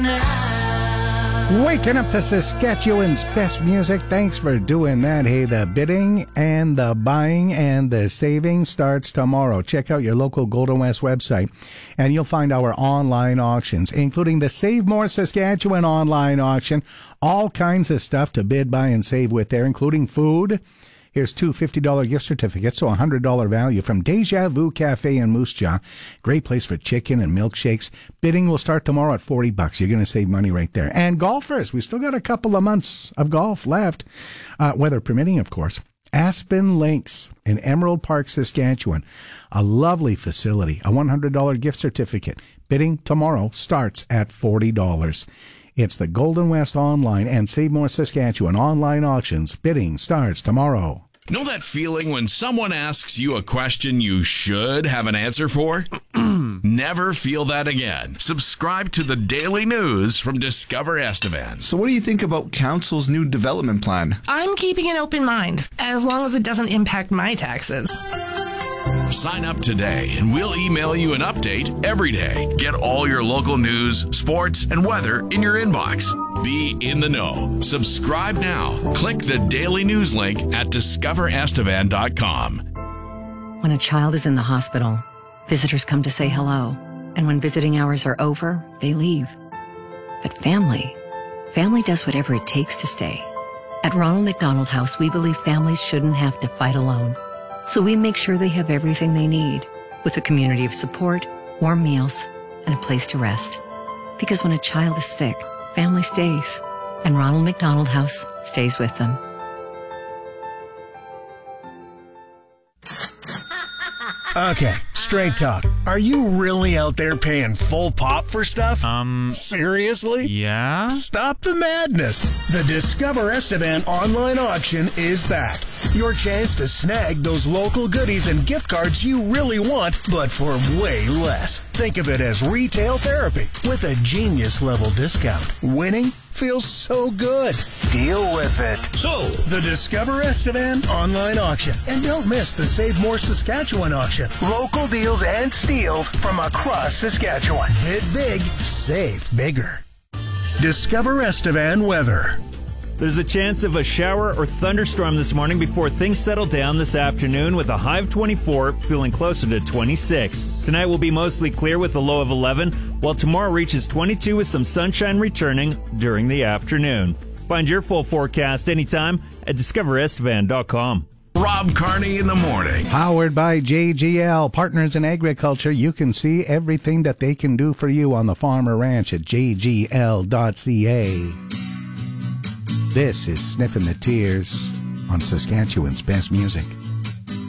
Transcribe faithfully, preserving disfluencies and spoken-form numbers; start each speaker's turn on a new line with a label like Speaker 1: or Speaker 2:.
Speaker 1: Waking up to Saskatchewan's best music. Thanks for doing that. Hey, the bidding and the buying and the saving starts tomorrow. Check out your local Golden West website and you'll find our online auctions, including the Save More Saskatchewan online auction. All kinds of stuff to bid, buy, and save with there, including food. Here's two fifty dollars gift certificates, so a one hundred dollars value from Deja Vu Cafe in Moose Jaw. Great place for chicken and milkshakes. Bidding will start tomorrow at forty bucks. You're going to save money right there. And golfers, we still got a couple of months of golf left, uh, weather permitting, of course. Aspen Links in Emerald Park, Saskatchewan. A lovely facility. A one hundred dollars gift certificate. Bidding tomorrow starts at forty dollars. It's the Golden West Online and Save More Saskatchewan online auctions. Bidding starts tomorrow.
Speaker 2: Know that feeling when someone asks you a question you should have an answer for? Never feel that again. Subscribe to the Daily News from Discover Estevan.
Speaker 3: So what do you think about Council's new development plan?
Speaker 4: I'm keeping an open mind, as long as it doesn't impact my taxes.
Speaker 2: Sign up today and we'll email you an update every day. Get all your local news, sports, and weather in your inbox. Be in the know. Subscribe now. Click the Daily News link at discover estevan dot com.
Speaker 5: When a child is in the hospital, visitors come to say hello. And when visiting hours are over, they leave. But family, family does whatever it takes to stay. At Ronald McDonald House, we believe families shouldn't have to fight alone. So we make sure they have everything they need, with a community of support, warm meals, and a place to rest. Because when a child is sick, family stays, and Ronald McDonald House stays with them.
Speaker 6: Okay, straight talk. Are you really out there paying full pop for stuff?
Speaker 7: Um,
Speaker 6: Seriously?
Speaker 7: yeah?
Speaker 6: Stop the madness. The Discover Estevan online auction is back. Your chance to snag those local goodies and gift cards you really want, but for way less. Think of it as retail therapy with a genius level discount. Winning feels so good. Deal with it. So, the Discover Estevan online auction. And don't miss the Save More Saskatchewan auction. Local deals and steals from across Saskatchewan. Bid big, save bigger. Discover Estevan weather.
Speaker 7: There's a chance of a shower or thunderstorm this morning before things settle down this afternoon with a high of twenty-four, feeling closer to twenty-six. Tonight will be mostly clear with a low of eleven, while tomorrow reaches twenty-two with some sunshine returning during the afternoon. Find your full forecast anytime at discover estevan dot com.
Speaker 2: Rob Carney in the morning.
Speaker 1: Powered by J G L, Partners in Agriculture. You can see everything that they can do for you on the farm or ranch at j g l dot c a. This is Sniffing the Tears on Saskatchewan's best music.